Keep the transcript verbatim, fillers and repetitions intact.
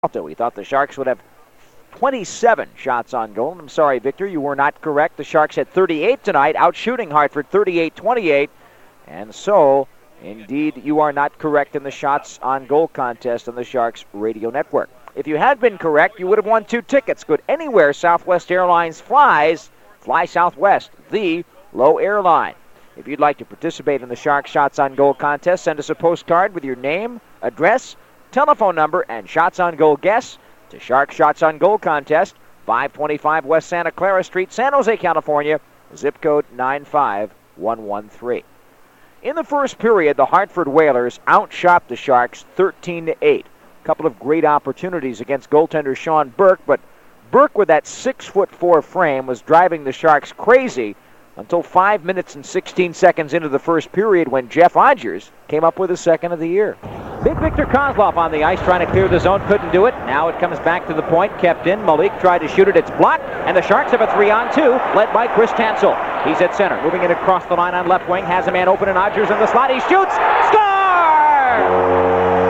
We thought the Sharks would have twenty-seven shots on goal. I'm sorry, Victor, you were not correct. The Sharks had thirty-eight tonight, outshooting Hartford thirty-eight twenty-eight. And so, indeed, you are not correct in the shots on goal contest on the Sharks radio network. If you had been correct, you would have won two tickets. Good anywhere Southwest Airlines flies, fly Southwest, the low airline. If you'd like to participate in the Sharks Shots on Goal contest, send us a postcard with your name, address, telephone number, and shots on goal guess to Shark Shots on Goal contest, five twenty-five West Santa Clara Street, San Jose, California, zip code nine five one one three. In the first period, the Hartford Whalers outshot the Sharks thirteen to eight. A couple of great opportunities against goaltender Sean Burke, but Burke, with that six foot four frame, was driving the Sharks crazy until five minutes and sixteen seconds into the first period when Jeff Odgers came up with a second of the year. Big Victor Kozlov on the ice trying to clear the zone, couldn't do it. Now it comes back to the point, kept in. Malik tried to shoot it, it's blocked, and the Sharks have a three on two, led by Chris Tansel. He's at center, moving it across the line on left wing, has a man open and Odgers in the slot, he shoots, score!